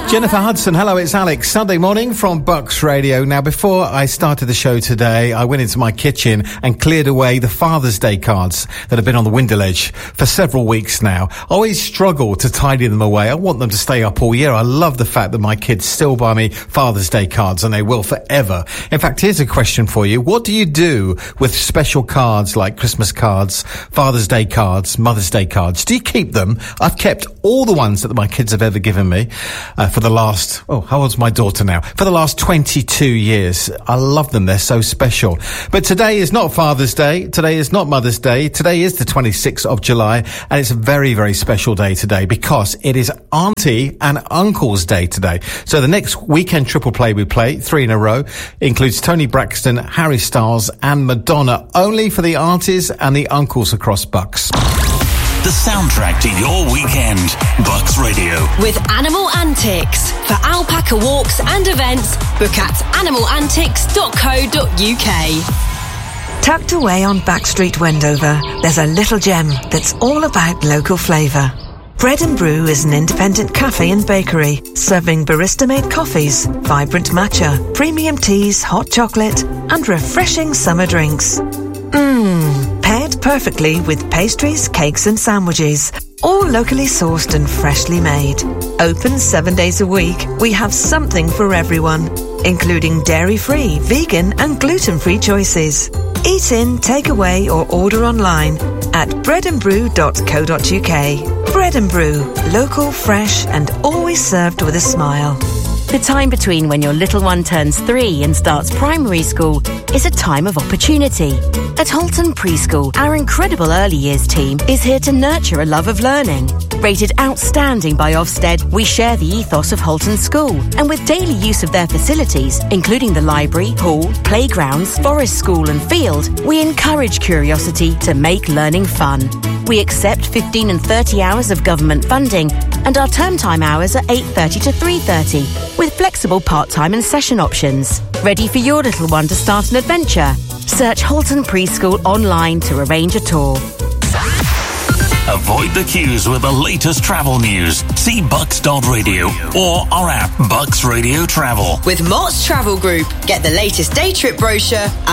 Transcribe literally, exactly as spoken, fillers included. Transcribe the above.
Jennifer Hudson, hello, it's Alex. Sunday morning from Bucks Radio. Now, before I started the show today, I went into my kitchen and cleared away the Father's Day cards that have been on the window ledge for several weeks now. I always struggle to tidy them away. I want them to stay up all year. I love the fact that my kids still buy me Father's Day cards, and they will forever. In fact, here's a question for you. What do you do with special cards like Christmas cards, Father's Day cards, Mother's Day cards? Do you keep them? I've kept all the ones that my kids have ever given me uh, for the last, oh, how old's my daughter now? For the last twenty-two years. I love them. They're so special. But today is not Father's Day. Today is not Mother's Day. Today is the twenty-sixth of July, and it's a very, very special day today because it is Auntie and Uncle's Day today. So the next weekend triple play we play, three in a row, includes Tony Braxton, Harry Styles and Madonna, only for the aunties and the uncles across Bucks. The soundtrack to your weekend. Bucks Radio. With Animal Antics. For alpaca walks and events, book at animal antics dot co dot uk. Tucked away on Backstreet Wendover, there's a little gem that's all about local flavour. Bread and Brew is an independent cafe and bakery, serving barista-made coffees, vibrant matcha, premium teas, hot chocolate, and refreshing summer drinks. Mmm, paired perfectly with pastries, cakes and sandwiches, all locally sourced and freshly made. Open seven days a week, we have something for everyone, including dairy-free, vegan and gluten-free choices. Eat in, take away or order online at bread and brew dot co dot uk. Bread and Brew, local, fresh and always served with a smile. The time between when your little one turns three and starts primary school is a time of opportunity. At Halton Preschool, our incredible early years team is here to nurture a love of learning. Rated outstanding by Ofsted, we share the ethos of Halton School, and with daily use of their facilities, including the library, hall, playgrounds, forest school and field, we encourage curiosity to make learning fun. We accept fifteen and thirty hours of government funding, and our term time hours are eight thirty to three thirty, with flexible part-time and session options. Ready for your little one to start an adventure? Search Halton Preschool online to arrange a tour. Avoid the queues with the latest travel news. See bucks dot radio or our app, Bucks Radio Travel. With Mott's Travel Group, get the latest day trip brochure